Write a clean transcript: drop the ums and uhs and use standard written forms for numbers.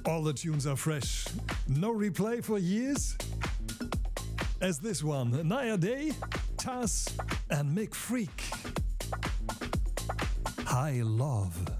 All the tunes are fresh. No replay for years? As this one, Naya Day, Taz and Mick Freak. High Love.